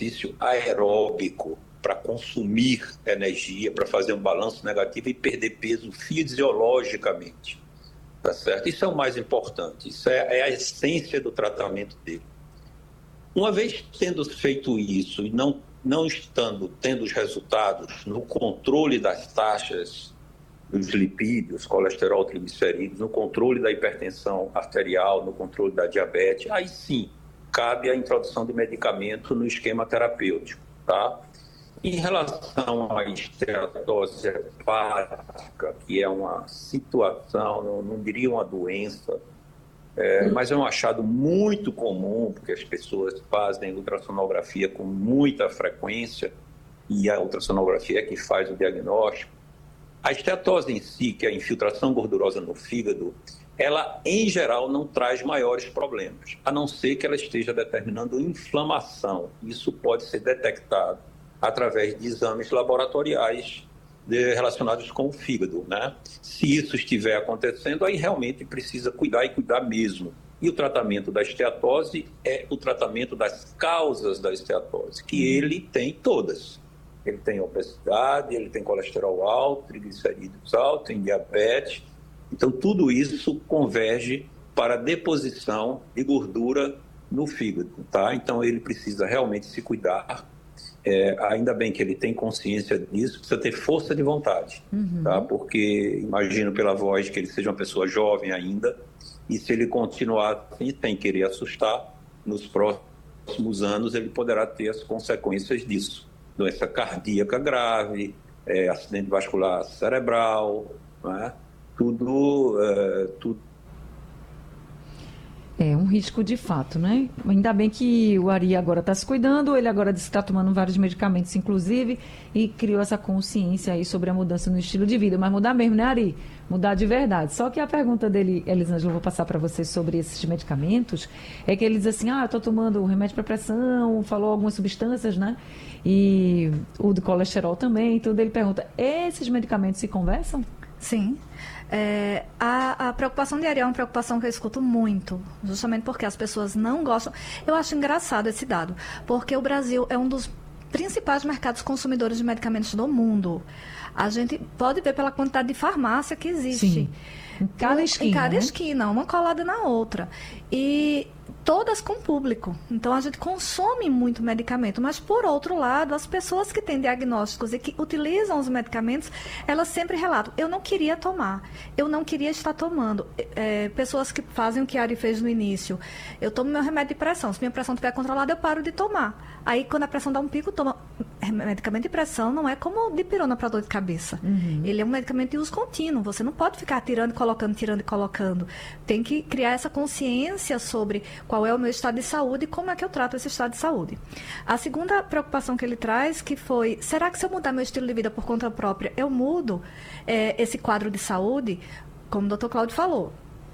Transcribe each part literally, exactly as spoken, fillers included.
exercício aeróbico para consumir energia, para fazer um balanço negativo e perder peso fisiologicamente. Tá certo? Isso é o mais importante, isso é, é a essência do tratamento dele. Uma vez tendo feito isso e não, não estando tendo os resultados no controle das taxas dos lipídios, colesterol, triglicerídeos, no controle da hipertensão arterial, no controle da diabetes, aí sim cabe a introdução de medicamento no esquema terapêutico, tá? Em relação à esteatose hepática, que é uma situação, não, não diria uma doença, é, mas é um achado muito comum, porque as pessoas fazem ultrassonografia com muita frequência, e a ultrassonografia é que faz o diagnóstico. A esteatose em si, que é a infiltração gordurosa no fígado, ela, em geral, não traz maiores problemas, a não ser que ela esteja determinando inflamação. Isso pode ser detectado através de exames laboratoriais de, relacionados com o fígado, né? Se isso estiver acontecendo, aí realmente precisa cuidar e cuidar mesmo. E o tratamento da esteatose é o tratamento das causas da esteatose, que ele tem todas. Ele tem obesidade, ele tem colesterol alto, triglicerídeos altos, tem diabetes. Então, tudo isso converge para a deposição de gordura no fígado, tá? Então, ele precisa realmente se cuidar. É, ainda bem que ele tem consciência disso, precisa ter força de vontade, uhum. tá? Porque imagino pela voz que ele seja uma pessoa jovem ainda, e se ele continuar assim, sem querer assustar, nos próximos anos ele poderá ter as consequências disso. Doença cardíaca grave, é, acidente vascular cerebral, né? tudo, é, tudo. É um risco de fato, né? Ainda bem que o Ari agora está se cuidando, ele agora disse que está tomando vários medicamentos, inclusive, e criou essa consciência aí sobre a mudança no estilo de vida. Mas mudar mesmo, né, Ari? Mudar de verdade. Só que a pergunta dele, Elisângela, eu vou passar para vocês sobre esses medicamentos, é que ele diz assim, ah, eu estou tomando remédio para pressão, falou algumas substâncias, né? E o de colesterol também, tudo. Ele pergunta, esses medicamentos se conversam? Sim. É, a, a preocupação de Ari é uma preocupação que eu escuto muito, justamente porque as pessoas não gostam. Eu acho engraçado esse dado, porque o Brasil é um dos principais mercados consumidores de medicamentos do mundo. A gente pode ver pela quantidade de farmácia que existe. Sim. Em cada esquina. Em cada né? esquina, uma colada na outra. E todas com público. Então, a gente consome muito medicamento. Mas, por outro lado, as pessoas que têm diagnósticos e que utilizam os medicamentos, elas sempre relatam, eu não queria tomar, eu não queria estar tomando. É, pessoas que fazem o que a Ari fez no início. Eu tomo meu remédio de pressão. Se minha pressão estiver controlada, eu paro de tomar. Aí, quando a pressão dá um pico, toma... Medicamento de pressão não é como dipirona para dor de cabeça. Uhum. Ele é um medicamento de uso contínuo. Você não pode ficar tirando e colocando, tirando e colocando. Tem que criar essa consciência sobre qual é o meu estado de saúde e como é que eu trato esse estado de saúde. A segunda preocupação que ele traz, que foi, será que se eu mudar meu estilo de vida por conta própria, eu mudo é, esse quadro de saúde? Como o doutor Cláudio falou.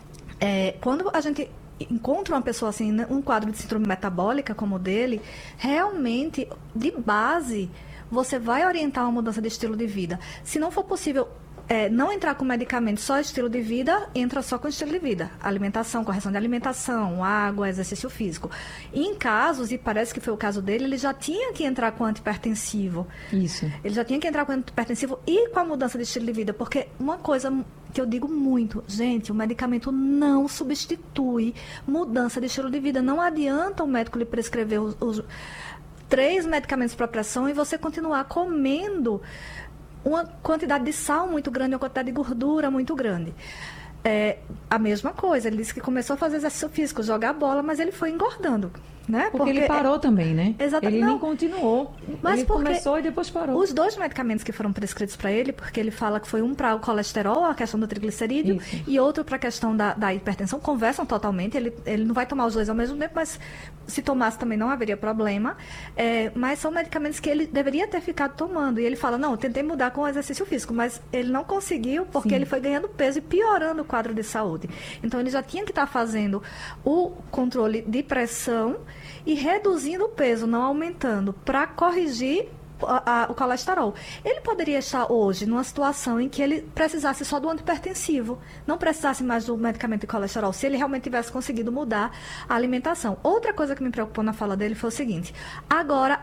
É, quando a gente encontra uma pessoa assim, um quadro de síndrome metabólica como o dele, realmente, de base, você vai orientar uma mudança de estilo de vida. Se não for possível é, não entrar com medicamento, só estilo de vida, entra só com estilo de vida. Alimentação, correção de alimentação, água, exercício físico. E em casos, e parece que foi o caso dele, ele já tinha que entrar com antihipertensivo. Isso. Ele já tinha que entrar com antihipertensivo e com a mudança de estilo de vida, porque uma coisa que eu digo muito, gente, o medicamento não substitui mudança de estilo de vida. Não adianta o médico lhe prescrever os, os três medicamentos para pressão e você continuar comendo uma quantidade de sal muito grande, uma quantidade de gordura muito grande. É, a mesma coisa, ele disse que começou a fazer exercício físico, jogar bola, mas ele foi engordando. Né? Porque, porque ele parou é... também, né? Exatamente. Ele não. nem continuou. Mas ele começou e depois parou. Os dois medicamentos que foram prescritos para ele, porque ele fala que foi um para o colesterol, a questão do triglicerídeo, Isso. e outro para a questão da, da hipertensão, conversam totalmente. Ele, ele não vai tomar os dois ao mesmo tempo, mas se tomasse também não haveria problema. É, mas são medicamentos que ele deveria ter ficado tomando. E ele fala, não, eu tentei mudar com o exercício físico, mas ele não conseguiu porque Sim. ele foi ganhando peso e piorando o quadro de saúde. Então, ele já tinha que estar fazendo o controle de pressão e reduzindo o peso, não aumentando, para corrigir a, a, o colesterol. Ele poderia estar hoje numa situação em que ele precisasse só do antihipertensivo, não precisasse mais do medicamento de colesterol, se ele realmente tivesse conseguido mudar a alimentação. Outra coisa que me preocupou na fala dele foi o seguinte, agora